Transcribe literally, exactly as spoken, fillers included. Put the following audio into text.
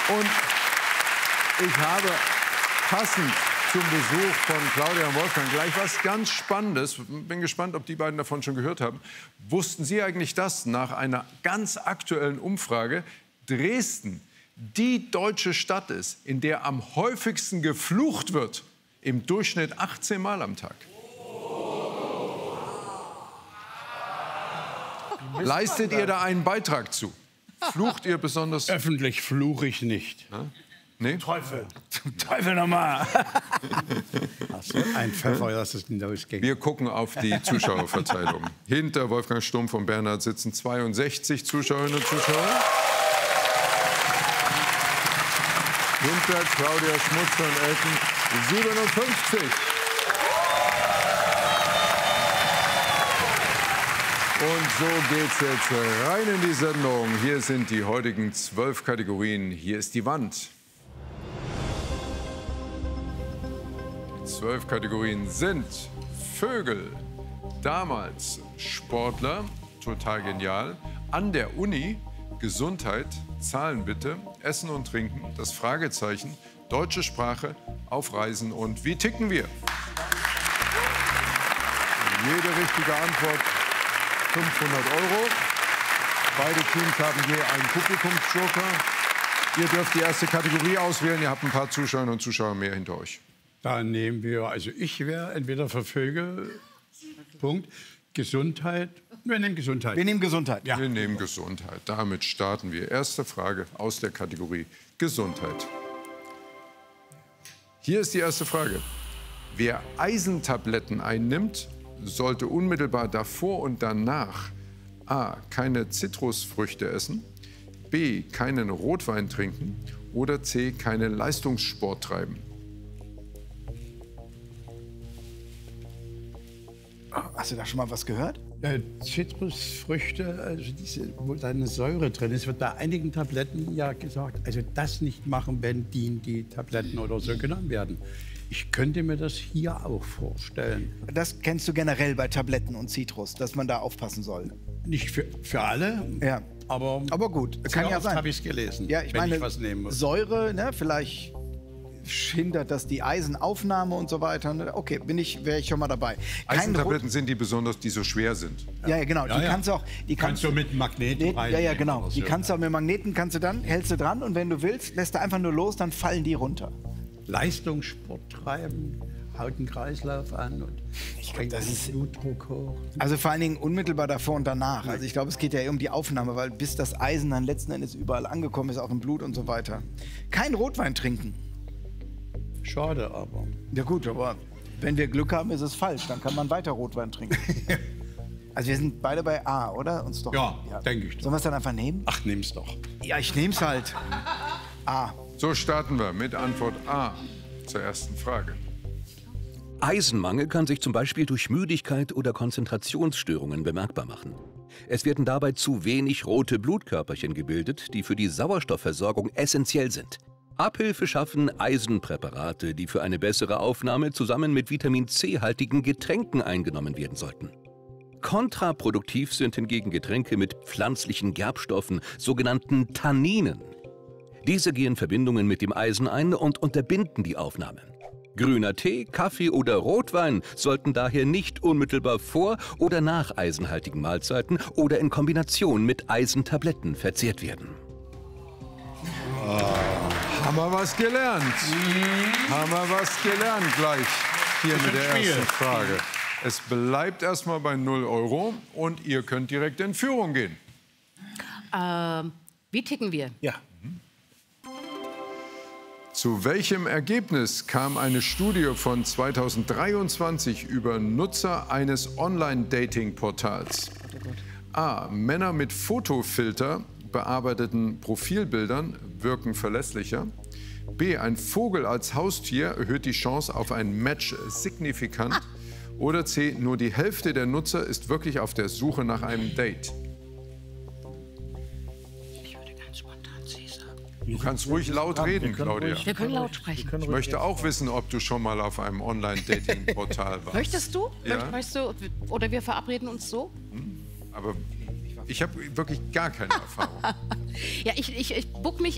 Und ich habe passend zum Besuch von Claudia und Wolfgang gleich was ganz Spannendes. Bin gespannt, ob die beiden davon schon gehört haben. Wussten Sie eigentlich, dass nach einer ganz aktuellen Umfrage Dresden die deutsche Stadt ist, in der am häufigsten geflucht wird? Im Durchschnitt achtzehn Mal am Tag. Leistet ihr da einen Beitrag zu? Flucht ihr besonders? Öffentlich fluche ich nicht. Ja? Nee? Teufel. Teufel nochmal. So ein Pfeffer, dass es nicht losging. Wir gucken auf die Zuschauerverteilung. Hinter Wolfgang Stumpf und Bernhard sitzen zweiundsechzig Zuschauerinnen und Zuschauer. Hinter Claudia Schmutzer und Elton siebenundfünfzig. Und so geht's jetzt rein in die Sendung. Hier sind die heutigen zwölf Kategorien. Hier ist die Wand. Die zwölf Kategorien sind Vögel, damals Sportler, total genial, an der Uni, Gesundheit, Zahlen bitte, Essen und Trinken, das Fragezeichen, deutsche Sprache, auf Reisen und wie ticken wir? Jede richtige Antwort fünfhundert Euro. Beide Teams haben je einen Publikumsjoker. Ihr dürft die erste Kategorie auswählen. Ihr habt ein paar Zuschauerinnen und Zuschauer mehr hinter euch. Da nehmen wir, also ich wäre entweder für Vögel, Punkt, Gesundheit. Wir nehmen Gesundheit. Wir nehmen Gesundheit. Ja. Wir nehmen Gesundheit. Damit starten wir. Erste Frage aus der Kategorie Gesundheit. Hier ist die erste Frage. Wer Eisentabletten einnimmt, sollte unmittelbar davor und danach a. keine Zitrusfrüchte essen, b. keinen Rotwein trinken oder c. keinen Leistungssport treiben. Hast du da schon mal was gehört? Äh, Zitrusfrüchte, also diese, wo da eine Säure drin ist, wird bei einigen Tabletten ja gesagt, also das nicht machen, wenn die, die Tabletten oder so genommen werden. Ich könnte mir das hier auch vorstellen. Das kennst du generell bei Tabletten und Zitrus, dass man da aufpassen soll. Nicht für, für alle, ja. aber, aber gut, kann ja sein. habe ich es gelesen, ja, ich wenn meine, ich was nehmen muss. Säure, ne, vielleicht hindert das die Eisenaufnahme und so weiter. Okay, bin ich, wäre ich schon mal dabei. Eisentabletten sind die besonders, die so schwer sind. Ja, ja genau. Ja, die ja. kannst du auch. Die kannst, kannst du mit Magneten nee, rein. Ja, ja, genau. Die so. kannst du auch mit Magneten, kannst du dann, hältst du dran und wenn du willst, lässt du einfach nur los, dann fallen die runter. Leistungssport treiben, haut den Kreislauf an und ich glaub, das ist Blutdruck hoch. Also vor allen Dingen unmittelbar davor und danach. Also ich glaube, es geht ja eher um die Aufnahme, weil bis das Eisen dann letzten Endes überall angekommen ist, auch im Blut und so weiter. Kein Rotwein trinken. Schade, aber. Ja gut, aber wenn wir Glück haben, ist es falsch. Dann kann man weiter Rotwein trinken. Also wir sind beide bei A, oder? Uns doch. Ja, ja. denke ich doch. Sollen wir es dann einfach nehmen? Ach, nimm's doch. Ja, ich nehm's halt. A. So starten wir mit Antwort A zur ersten Frage. Eisenmangel kann sich zum Beispiel durch Müdigkeit oder Konzentrationsstörungen bemerkbar machen. Es werden dabei zu wenig rote Blutkörperchen gebildet, die für die Sauerstoffversorgung essentiell sind. Abhilfe schaffen Eisenpräparate, die für eine bessere Aufnahme zusammen mit Vitamin C-haltigen Getränken eingenommen werden sollten. Kontraproduktiv sind hingegen Getränke mit pflanzlichen Gerbstoffen, sogenannten Tanninen. Diese gehen Verbindungen mit dem Eisen ein und unterbinden die Aufnahme. Grüner Tee, Kaffee oder Rotwein sollten daher nicht unmittelbar vor oder nach eisenhaltigen Mahlzeiten oder in Kombination mit Eisentabletten verzehrt werden. Oh. Haben wir was gelernt? Mhm. Haben wir was gelernt gleich hier mit der ersten Frage. Es bleibt erstmal bei null Euro und ihr könnt direkt in Führung gehen. Ähm, wie ticken wir? Ja. Zu welchem Ergebnis kam eine Studie von zweitausenddreiundzwanzig über Nutzer eines Online-Dating-Portals? A. Männer mit Fotofilter bearbeiteten Profilbildern wirken verlässlicher. B. Ein Vogel als Haustier erhöht die Chance auf ein Match signifikant. Ah. Oder C. Nur die Hälfte der Nutzer ist wirklich auf der Suche nach einem Date. Ich würde ganz spontan C sagen. Du kannst ruhig laut reden, Claudia. Wir können laut sprechen. Ich möchte auch wissen, ob du schon mal auf einem Online-Dating-Portal warst. Möchtest du? Ja? Möchtest du? Oder wir verabreden uns so? Aber ich habe wirklich gar keine Erfahrung. Ja, ich, ich, ich buck mich